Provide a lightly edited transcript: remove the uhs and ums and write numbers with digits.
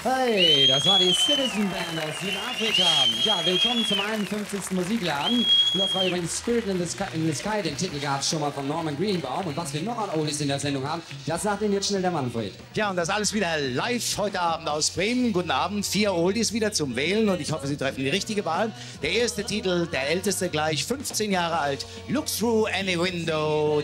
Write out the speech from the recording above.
Hey, das war die Citizen Band aus Südafrika. Ja, willkommen zum 51. Musikladen. Und das war übrigens Spirit in the Sky. Den Titel gab es schon mal von Norman Greenbaum. Und was wir noch an Oldies in der Sendung haben, das sagt Ihnen jetzt schnell der Manfred. Ja, und das alles wieder live heute Abend aus Bremen. Guten Abend, 4 Oldies wieder zum Wählen und ich hoffe, Sie treffen die richtige Wahl. Der erste Titel, der älteste gleich, 15 Jahre alt, Look Through Any Window.